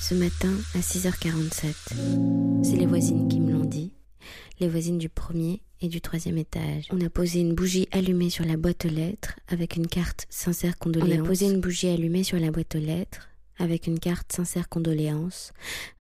Ce matin, à 6h47, c'est les voisines qui me l'ont dit. Les voisines du premier et du troisième étage. On a posé une bougie allumée sur la boîte aux lettres avec une carte sincère condoléances.